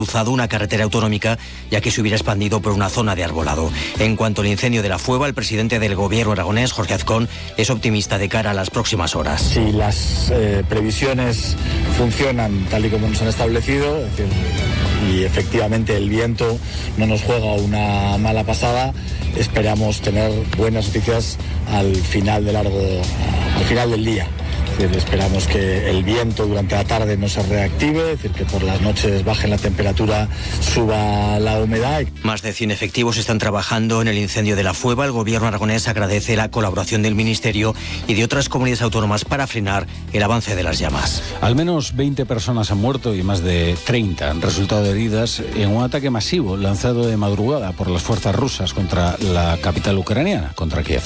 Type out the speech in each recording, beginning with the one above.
cruzado una carretera autonómica, ya que se hubiera expandido por una zona de arbolado. En cuanto al incendio de la Fueva, el presidente del gobierno aragonés, Jorge Azcón, es optimista de cara a las próximas horas. Si las previsiones funcionan tal y como nos han establecido, es decir, y efectivamente el viento no nos juega una mala pasada, esperamos tener buenas noticias al final del día. Es decir, esperamos que el viento durante la tarde no se reactive, es decir, que por las noches baje la temperatura, suba la humedad. Más de 100 efectivos están trabajando en el incendio de la Fueva. El gobierno aragonés agradece la colaboración del Ministerio y de otras comunidades autónomas para frenar el avance de las llamas. Al menos 20 personas han muerto y más de 30 han resultado heridas en un ataque masivo lanzado de madrugada por las fuerzas rusas contra la capital ucraniana, contra Kiev.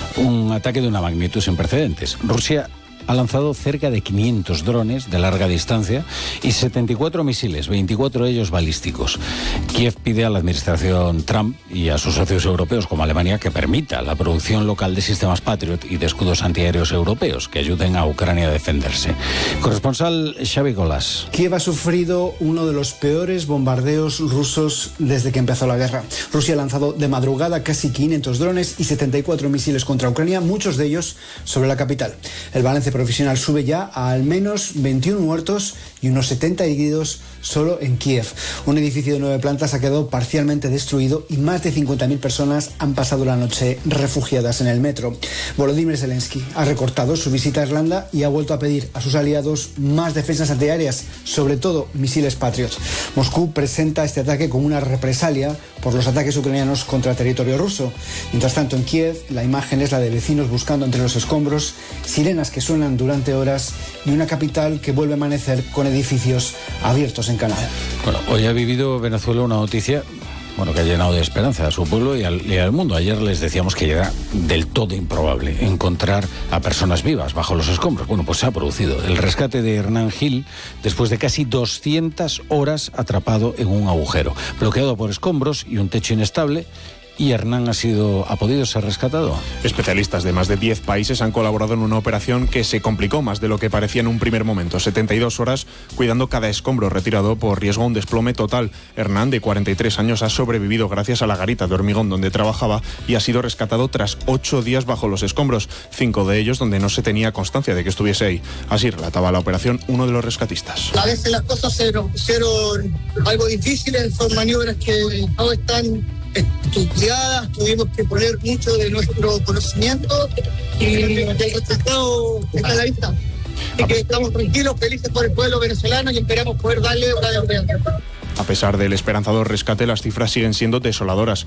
Un ataque de una magnitud sin precedentes. Rusia ha lanzado cerca de 500 drones de larga distancia y 74 misiles, 24 de ellos balísticos. Kiev pide a la administración Trump y a sus socios europeos como Alemania que permita la producción local de sistemas Patriot y de escudos antiaéreos europeos que ayuden a Ucrania a defenderse. Corresponsal Xavi Golas. Kiev ha sufrido uno de los peores bombardeos rusos desde que empezó la guerra. Rusia ha lanzado de madrugada casi 500 drones y 74 misiles contra Ucrania, muchos de ellos sobre la capital. El balance provisional sube ya a al menos 21 muertos y unos 70 heridos solo en Kiev. Un edificio de 9 plantas ha quedado parcialmente destruido y más de 50.000 personas han pasado la noche refugiadas en el metro. Volodymyr Zelensky ha recortado su visita a Irlanda y ha vuelto a pedir a sus aliados más defensas antiaéreas, sobre todo misiles Patriot. Moscú presenta este ataque como una represalia por los ataques ucranianos contra el territorio ruso. Mientras tanto, en Kiev, la imagen es la de vecinos buscando entre los escombros, sirenas que suenan durante horas y una capital que vuelve a amanecer con edificios abiertos en canal. Bueno, hoy ha vivido Venezuela una noticia que ha llenado de esperanza a su pueblo y al mundo. Ayer les decíamos que era del todo improbable encontrar a personas vivas bajo los escombros. Bueno, pues se ha producido el rescate de Hernán Gil después de casi 200 horas atrapado en un agujero, bloqueado por escombros y un techo inestable. ¿Y Hernán ha podido ser rescatado? Especialistas de más de 10 países han colaborado en una operación que se complicó más de lo que parecía en un primer momento. 72 horas cuidando cada escombro retirado por riesgo a un desplome total. Hernán, de 43 años, ha sobrevivido gracias a la garita de hormigón donde trabajaba y ha sido rescatado tras 8 días bajo los escombros, 5 de ellos donde no se tenía constancia de que estuviese ahí. Así relataba la operación uno de los rescatistas. A veces las cosas se nos pusieron algo difíciles, son maniobras que no están estudiadas, tuvimos que poner mucho de nuestro conocimiento y el resultado está a la vista. Así que estamos tranquilos, felices por el pueblo venezolano y esperamos poder darle una de real. A pesar del esperanzador rescate, las cifras siguen siendo desoladoras.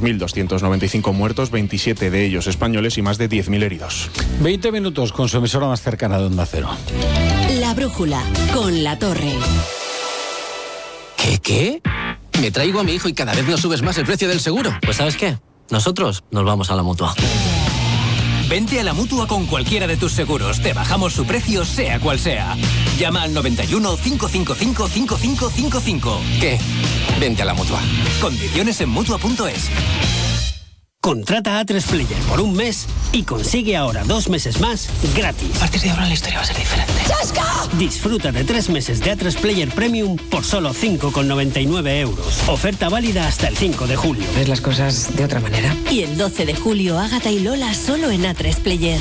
2.295 muertos, 27 de ellos españoles y más de 10.000 heridos. 20 minutos con su emisora más cercana de Onda Cero. La Brújula, con La Torre. ¿Qué? Me traigo a mi hijo y cada vez nos subes más el precio del seguro. Pues ¿sabes qué? Nosotros nos vamos a la Mutua. Vente a la Mutua con cualquiera de tus seguros. Te bajamos su precio, sea cual sea. Llama al 91 555 5555. ¿Qué? Vente a la Mutua. Condiciones en Mutua.es. Contrata A3 Player por un mes y consigue ahora 2 meses más gratis. A partir de ahora la historia va a ser diferente. ¡Chasca! Disfruta de 3 meses de A3 Player Premium por solo 5,99 euros. Oferta válida hasta el 5 de julio. ¿Ves las cosas de otra manera? Y el 12 de julio, Ágata y Lola solo en A3 Player.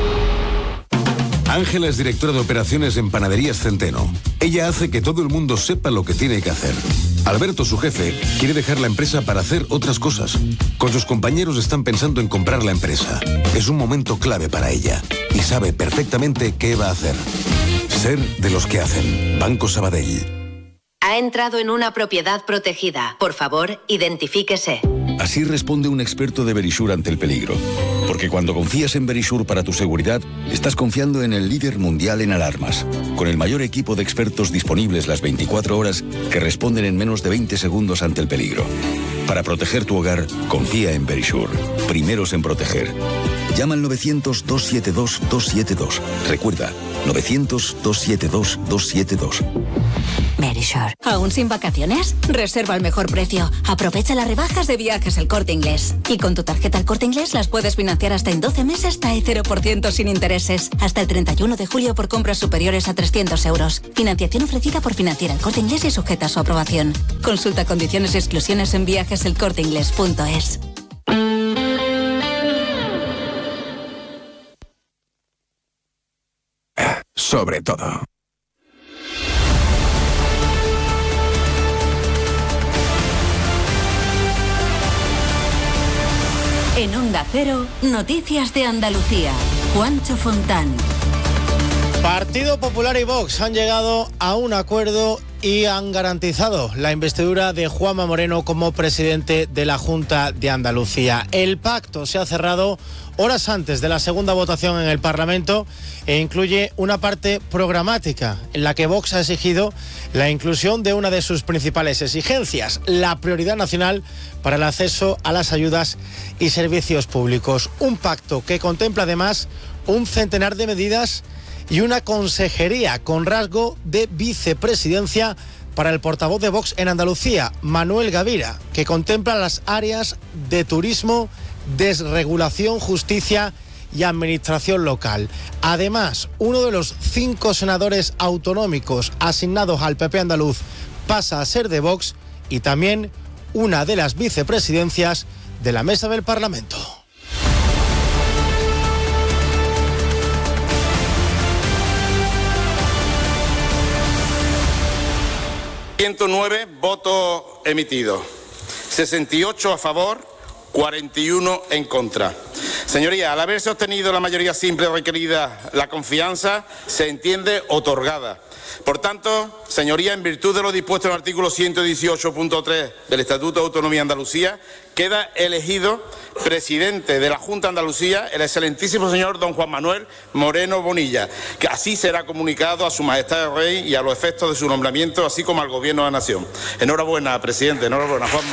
Ángela es directora de operaciones en Panaderías Centeno. Ella hace que todo el mundo sepa lo que tiene que hacer. Alberto, su jefe, quiere dejar la empresa para hacer otras cosas. Con sus compañeros están pensando en comprar la empresa. Es un momento clave para ella y sabe perfectamente qué va a hacer. Ser de los que hacen. Banco Sabadell. Ha entrado en una propiedad protegida. Por favor, identifíquese. Así responde un experto de Verisure ante el peligro. Porque cuando confías en Verisure para tu seguridad, estás confiando en el líder mundial en alarmas, con el mayor equipo de expertos disponibles las 24 horas que responden en menos de 20 segundos ante el peligro. Para proteger tu hogar, confía en Verisure. Primeros en proteger. Llama al 900-272-272. Recuerda, 900-272-272. Verisure. ¿Aún sin vacaciones? Reserva al mejor precio. Aprovecha las rebajas de Viajes El Corte Inglés. Y con tu tarjeta El Corte Inglés las puedes financiar hasta en 12 meses hasta el 0% sin intereses. Hasta el 31 de julio por compras superiores a 300 euros. Financiación ofrecida por Financiera El Corte Inglés y sujeta a su aprobación. Consulta condiciones y exclusiones en viajeselcorteingles.es. Sobre todo. En Onda Cero, Noticias de Andalucía. Juancho Fontán. Partido Popular y Vox han llegado a un acuerdo y han garantizado la investidura de Juanma Moreno como presidente de la Junta de Andalucía. El pacto se ha cerrado horas antes de la segunda votación en el Parlamento e incluye una parte programática en la que Vox ha exigido la inclusión de una de sus principales exigencias, la prioridad nacional para el acceso a las ayudas y servicios públicos. Un pacto que contempla además un centenar de medidas y una consejería con rasgo de vicepresidencia para el portavoz de Vox en Andalucía, Manuel Gavira, que contempla las áreas de turismo, desregulación, justicia y administración local. Además, uno de los 5 senadores autonómicos asignados al PP andaluz pasa a ser de Vox y también una de las vicepresidencias de la mesa del Parlamento. ...109 votos emitidos, 68 a favor, 41 en contra. Señoría, al haberse obtenido la mayoría simple requerida, la confianza se entiende otorgada. Por tanto, señoría, en virtud de lo dispuesto en el artículo 118.3 del Estatuto de Autonomía de Andalucía, queda elegido presidente de la Junta de Andalucía el excelentísimo señor don Juan Manuel Moreno Bonilla, que así será comunicado a su Majestad el Rey y a los efectos de su nombramiento, así como al Gobierno de la Nación. Enhorabuena, presidente, enhorabuena, Juanma.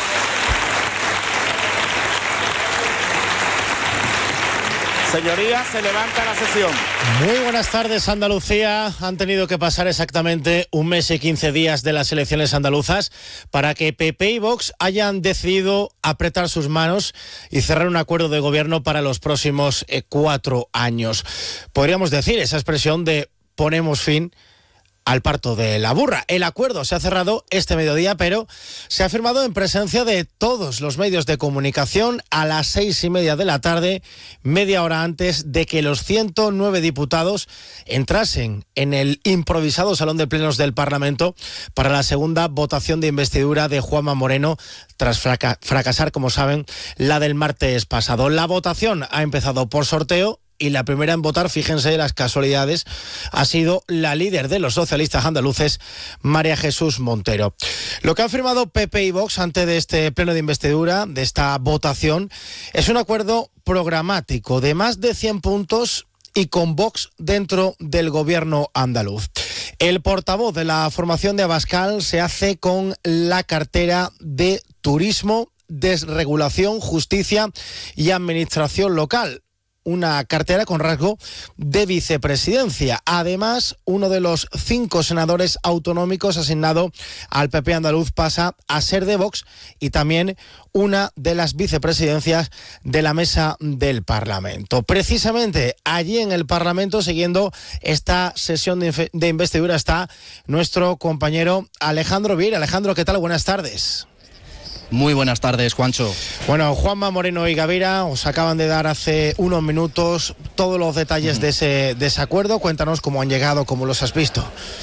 Señorías, se levanta la sesión. Muy buenas tardes, Andalucía. Han tenido que pasar exactamente 1 mes y 15 días de las elecciones andaluzas para que PP y Vox hayan decidido apretar sus manos y cerrar un acuerdo de gobierno para los próximos 4 años. Podríamos decir esa expresión de ponemos fin al parto de la burra. El acuerdo se ha cerrado este mediodía, pero se ha firmado en presencia de todos los medios de comunicación a las 6:30 de la tarde, media hora antes de que los 109 diputados entrasen en el improvisado Salón de Plenos del Parlamento para la segunda votación de investidura de Juanma Moreno, tras fracasar, como saben, la del martes pasado. La votación ha empezado por sorteo y la primera en votar, fíjense las casualidades, ha sido la líder de los socialistas andaluces, María Jesús Montero. Lo que han firmado PP y Vox antes de este pleno de investidura, de esta votación, es un acuerdo programático de más de 100 puntos y con Vox dentro del gobierno andaluz. El portavoz de la formación de Abascal se hace con la cartera de Turismo, Desregulación, Justicia y Administración Local. Una cartera con rasgo de vicepresidencia. Además, uno de los 5 senadores autonómicos asignado al PP andaluz pasa a ser de Vox y también una de las vicepresidencias de la mesa del Parlamento. Precisamente allí en el Parlamento, siguiendo esta sesión de investidura, está nuestro compañero Alejandro Vieira. Alejandro, ¿qué tal? Buenas tardes. Muy buenas tardes, Juancho. Bueno, Juanma Moreno y Gavira os acaban de dar hace unos minutos todos los detalles de ese acuerdo. Cuéntanos cómo han llegado, cómo los has visto.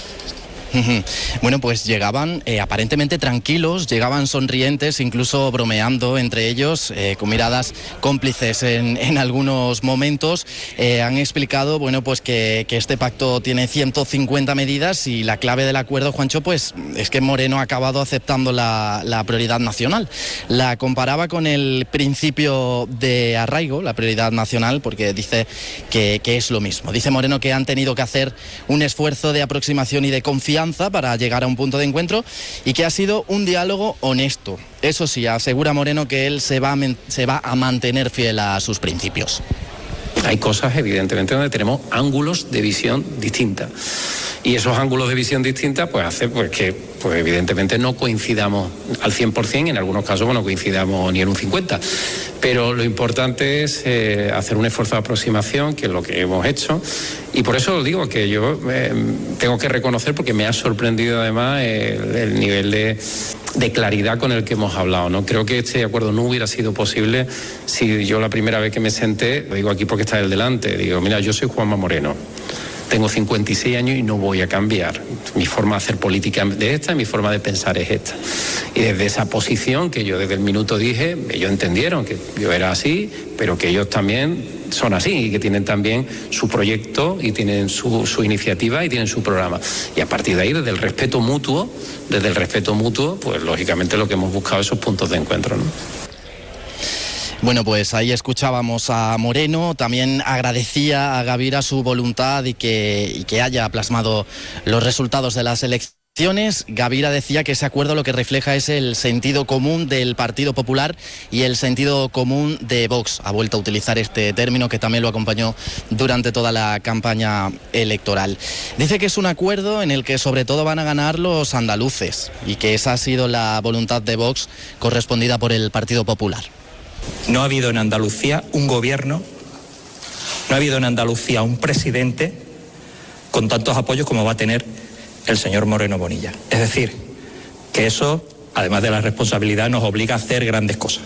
Bueno, pues llegaban aparentemente tranquilos, llegaban sonrientes, incluso bromeando entre ellos, con miradas cómplices en algunos momentos. Han explicado, bueno, pues que este pacto tiene 150 medidas y la clave del acuerdo, Juancho, pues es que Moreno ha acabado aceptando la prioridad nacional. La comparaba con el principio de arraigo, la prioridad nacional, porque dice que es lo mismo. Dice Moreno que han tenido que hacer un esfuerzo de aproximación y de confianza para llegar a un punto de encuentro y que ha sido un diálogo honesto. Eso sí, asegura Moreno que él se va a mantener fiel a sus principios. hay cosas evidentemente donde tenemos ángulos de visión distintas. Y esos ángulos de visión distintas pues hace pues que pues evidentemente no coincidamos al 100%, en algunos casos no coincidamos ni en un 50%. Pero lo importante es hacer un esfuerzo de aproximación, que es lo que hemos hecho. Y por eso digo que yo tengo que reconocer, porque me ha sorprendido además el nivel de claridad con el que hemos hablado, ¿no? Creo que este acuerdo no hubiera sido posible si yo la primera vez que me senté, lo digo aquí porque está él delante, digo, mira, yo soy Juanma Moreno. Tengo 56 años y no voy a cambiar. Mi forma de hacer política de esta y mi forma de pensar es esta. Y desde esa posición que yo desde el minuto dije, ellos entendieron que yo era así, pero que ellos también son así y que tienen también su proyecto y tienen su iniciativa y tienen su programa. Y a partir de ahí, desde el respeto mutuo, pues lógicamente lo que hemos buscado es esos puntos de encuentro, ¿no? Bueno, pues ahí escuchábamos a Moreno, también agradecía a Gavira su voluntad y que haya plasmado los resultados de las elecciones. Gavira decía que ese acuerdo lo que refleja es el sentido común del Partido Popular y el sentido común de Vox. Ha vuelto a utilizar este término que también lo acompañó durante toda la campaña electoral. Dice que es un acuerdo en el que sobre todo van a ganar los andaluces y que esa ha sido la voluntad de Vox correspondida por el Partido Popular. No ha habido en Andalucía un gobierno, no ha habido en Andalucía un presidente con tantos apoyos como va a tener el señor Moreno Bonilla. Es decir, que eso, además de la responsabilidad, nos obliga a hacer grandes cosas.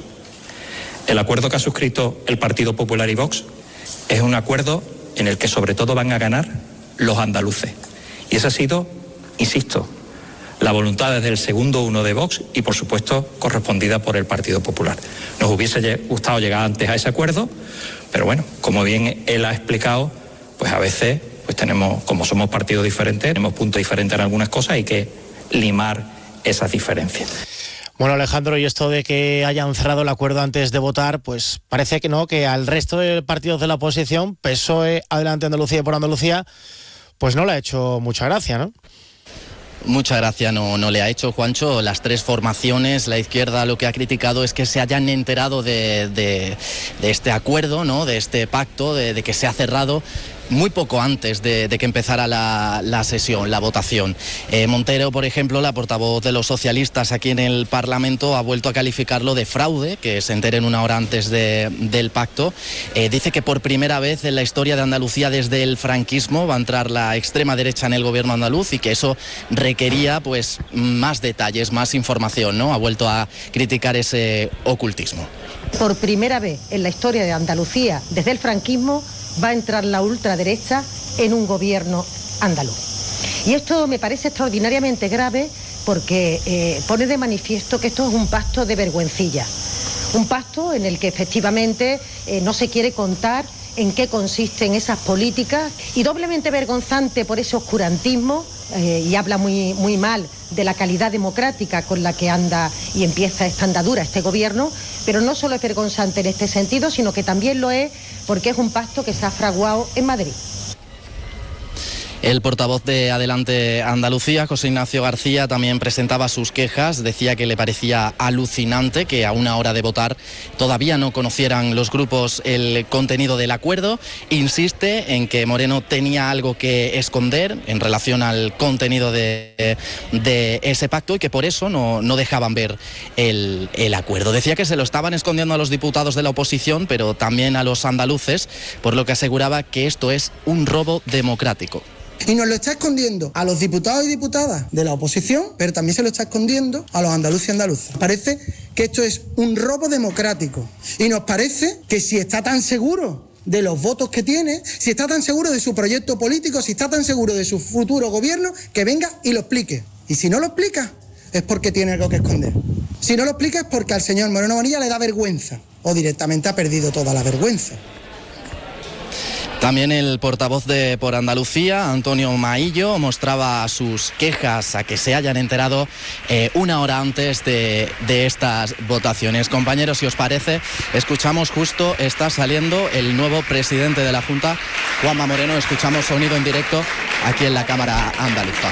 El acuerdo que ha suscrito el Partido Popular y Vox es un acuerdo en el que sobre todo van a ganar los andaluces. Y esa ha sido, insisto, la voluntad desde el segundo uno de Vox y, por supuesto, correspondida por el Partido Popular. Nos hubiese gustado llegar antes a ese acuerdo, pero bueno, como bien él ha explicado, pues a veces pues tenemos, como somos partidos diferentes, tenemos puntos diferentes en algunas cosas, hay que limar esas diferencias. Bueno, Alejandro, y esto de que hayan cerrado el acuerdo antes de votar, pues parece que no, que al resto de partidos de la oposición, PSOE, Adelante Andalucía y Por Andalucía, pues no le ha hecho mucha gracia, ¿no? Mucha gracia no le ha hecho, Juancho. Las tres formaciones, la izquierda lo que ha criticado es que se hayan enterado de este acuerdo, ¿no? De este pacto, de que se ha cerrado muy poco antes de que empezara la sesión, la votación. Montero, por ejemplo, la portavoz de los socialistas aquí en el Parlamento, ha vuelto a calificarlo de fraude, que se enteren una hora antes del pacto. Dice que por primera vez en la historia de Andalucía desde el franquismo va a entrar la extrema derecha en el gobierno andaluz y que eso requería pues más detalles, más información, ¿no? Ha vuelto a criticar ese ocultismo. Por primera vez en la historia de Andalucía desde el franquismo va a entrar la ultraderecha en un gobierno andaluz. Y esto me parece extraordinariamente grave porque pone de manifiesto que esto es un pacto de vergüencilla. Un pacto en el que efectivamente no se quiere contar en qué consisten esas políticas y doblemente vergonzante por ese oscurantismo y habla muy mal de la calidad democrática con la que anda y empieza esta andadura este gobierno, pero no solo es vergonzante en este sentido, sino que también lo es porque es un pacto que se ha fraguado en Madrid. El portavoz de Adelante Andalucía, José Ignacio García, también presentaba sus quejas. Decía que le parecía alucinante que a una hora de votar todavía no conocieran los grupos el contenido del acuerdo. Insiste en que Moreno tenía algo que esconder en relación al contenido de ese pacto y que por eso no dejaban ver el acuerdo. Decía que se lo estaban escondiendo a los diputados de la oposición, pero también a los andaluces, por lo que aseguraba que esto es un robo democrático. Y nos lo está escondiendo a los diputados y diputadas de la oposición, pero también se lo está escondiendo a los andaluces y andaluzas. Parece que esto es un robo democrático. Y nos parece que si está tan seguro de los votos que tiene, si está tan seguro de su proyecto político, si está tan seguro de su futuro gobierno, que venga y lo explique. Y si no lo explica, es porque tiene algo que esconder. Si no lo explica es porque al señor Moreno Bonilla le da vergüenza o directamente ha perdido toda la vergüenza. También el portavoz de Por Andalucía, Antonio Maillo, mostraba sus quejas a que se hayan enterado una hora antes de estas votaciones. Compañeros, si os parece, escuchamos justo, está saliendo el nuevo presidente de la Junta, Juanma Moreno. Escuchamos sonido en directo aquí en la Cámara Andaluza.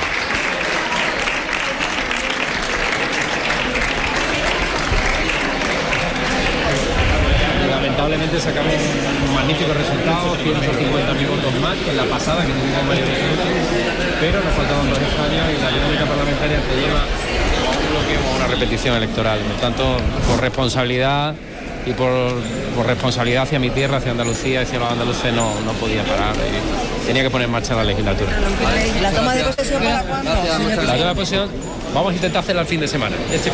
Lamentablemente realmente sacamos un magnífico resultado, 150.000 votos más que en la pasada, que tuvimos mayor pero nos faltaban 2 escaños y la dinámica parlamentaria te lleva a un bloqueo o a una repetición electoral. Por tanto, por responsabilidad y por responsabilidad hacia mi tierra, hacia Andalucía, hacia los andaluces, no podía parar. Tenía que poner en marcha la legislatura. ¿La toma de posesión para cuándo? La toma de posesión vamos a intentar hacerla el fin de semana.